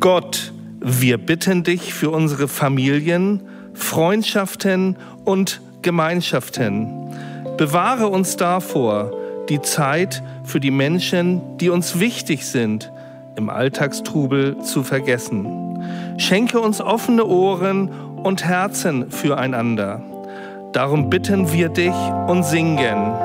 Gott, wir bitten dich für unsere Familien, Freundschaften und Gemeinschaften. Bewahre uns davor, die Zeit für die Menschen, die uns wichtig sind, im Alltagstrubel zu vergessen. Schenke uns offene Ohren und Herzen füreinander. Darum bitten wir dich und singen.